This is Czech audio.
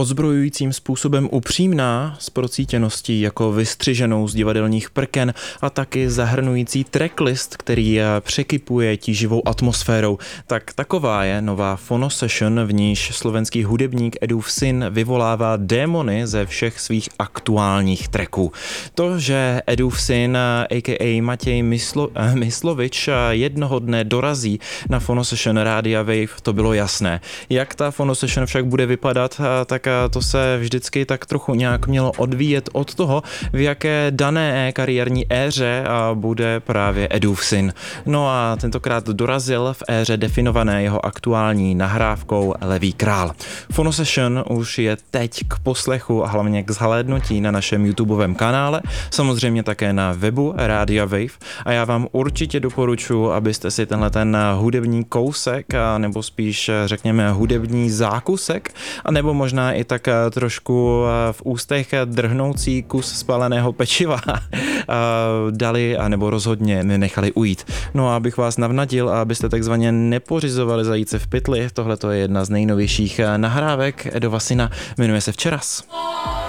ozbrojujícím způsobem upřímná, s procítěností jako vystřiženou z divadelních prken a taky zahrnující tracklist, který překypuje tíživou atmosférou. Tak taková je nová Phonosession, v níž slovenský hudebník Edův syn vyvolává démony ze všech svých aktuálních tracků. To, že Edův syn, a.k.a. Matěj Myslovič, jednoho dne dorazí na Phonosession Rádia Wave, to bylo jasné. Jak ta Phonosession však bude vypadat, tak to se vždycky tak trochu nějak mělo odvíjet od toho, v jaké dané kariérní éře bude právě Edův syn. No a tentokrát dorazil v éře definované jeho aktuální nahrávkou Levý král. Phonosession už je teď k poslechu a hlavně k zhlédnutí na našem YouTubeovém kanále, samozřejmě také na webu Rádia Wave, a já vám určitě doporučuji, abyste si tenhle ten hudební kousek, nebo spíš řekněme hudební zákusek, a nebo možná i tak trošku v ústech drhnoucí kus spaleného pečiva dali, nebo rozhodně nenechali ujít. No a abych vás navnadil a abyste takzvaně nepořizovali zajíce v pytli, tohle je jedna z nejnovějších nahrávek Edova syna, jmenuje se Včeras.